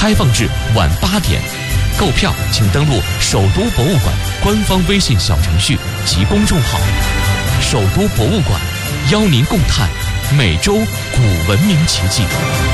开放至晚8点。购票请登录首都博物馆官方微信小程序及公众号。首都博物馆邀您共探美洲古文明奇迹。